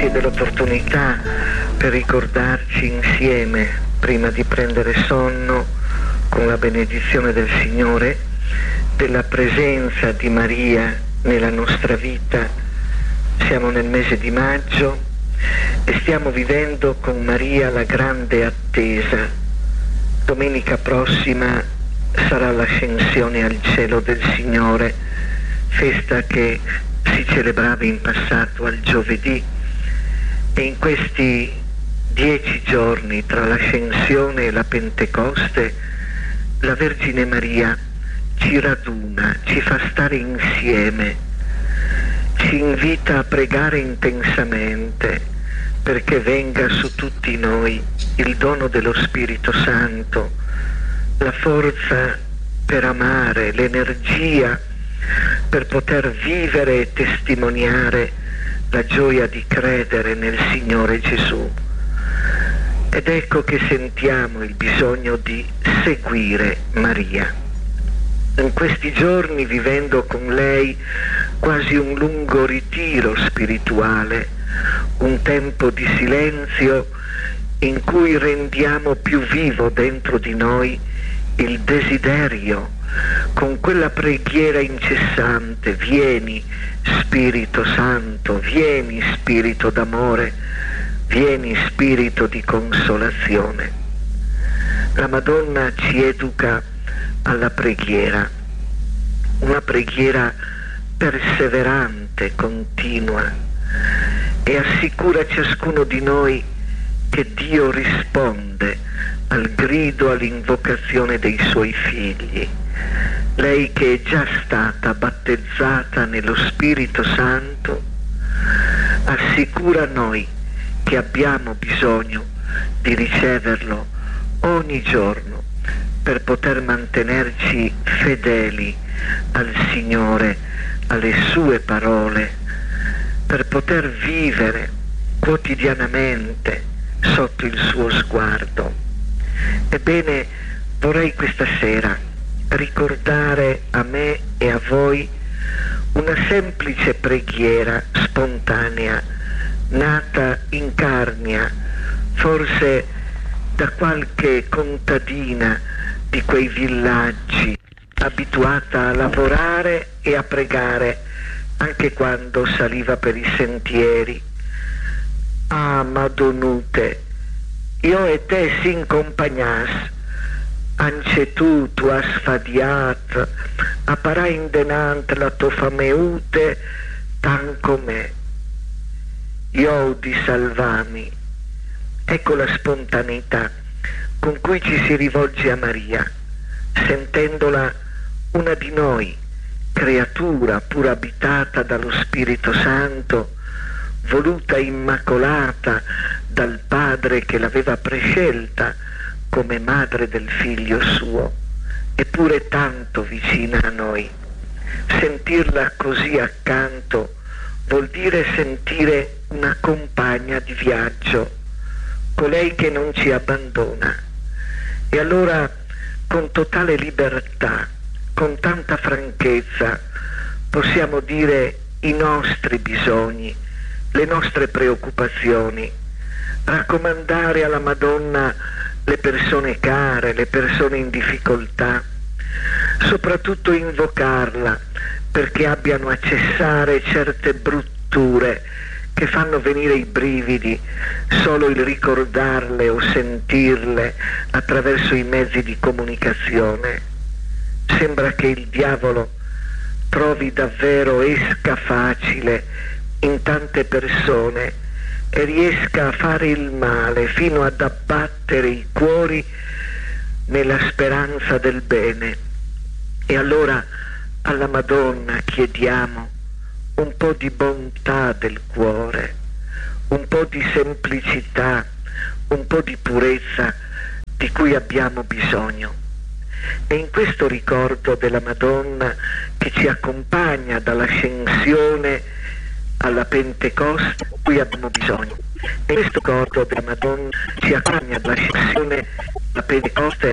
concede l'opportunità per ricordarci insieme, prima di prendere sonno, con la benedizione del Signore, della presenza di Maria nella nostra vita. Siamo nel mese di maggio e stiamo vivendo con Maria la grande attesa. Domenica prossima sarà l'ascensione al cielo del Signore, festa che si celebrava in passato al giovedì, e in questi 10 giorni tra l'ascensione e la Pentecoste la Vergine Maria ci raduna, ci fa stare insieme, ci invita a pregare intensamente perché venga su tutti noi il dono dello Spirito Santo, la forza per amare, l'energia per poter vivere e testimoniare la gioia di credere nel Signore Gesù. Ed ecco che sentiamo il bisogno di seguire Maria. In questi giorni, vivendo con lei quasi un lungo ritiro spirituale, un tempo di silenzio in cui rendiamo più vivo dentro di noi il desiderio, con quella preghiera incessante: vieni Spirito Santo, vieni Spirito d'amore, vieni Spirito di consolazione. La Madonna ci educa alla preghiera, una preghiera perseverante, continua, e assicura a ciascuno di noi che Dio risponde al grido, all'invocazione dei suoi figli. Lei che è già stata battezzata nello Spirito Santo assicura a noi che abbiamo bisogno di riceverlo ogni giorno per poter mantenerci fedeli al Signore, alle sue parole, per poter vivere quotidianamente sotto il suo sguardo. Ebbene, vorrei questa sera ricordare a me e a voi una semplice preghiera spontanea, nata in Carnia, forse da qualche contadina di quei villaggi, abituata a lavorare e a pregare anche quando saliva per i sentieri. Ah, Madonute, io e te sin compagnas, anche tu has fadiat, appara indenant la tua fameute, tan come io di salvami. Ecco la spontaneità con cui ci si rivolge a Maria, sentendola una di noi, creatura pur abitata dallo Spirito Santo, voluta immacolata dal Padre che l'aveva prescelta come madre del Figlio suo, eppure tanto vicina a noi. Sentirla così accanto vuol dire sentire una compagna di viaggio, colei che non ci abbandona. E allora, con totale libertà, con tanta franchezza, possiamo dire i nostri bisogni, le nostre preoccupazioni, raccomandare alla Madonna le persone care, le persone in difficoltà, soprattutto invocarla perché abbiano a cessare certe brutture che fanno venire i brividi solo il ricordarle o sentirle attraverso i mezzi di comunicazione. Sembra che il diavolo trovi davvero esca facile in tante persone e riesca a fare il male fino ad abbattere i cuori nella speranza del bene. E allora alla Madonna chiediamo un po' di bontà del cuore, un po' di semplicità, un po' di purezza di cui abbiamo bisogno. E in questo ricordo della Madonna che ci accompagna dall'ascensione alla Pentecoste, cui abbiamo bisogno. E questo ricordo della Madonna ci accompagna dall'ascensione alla Pentecoste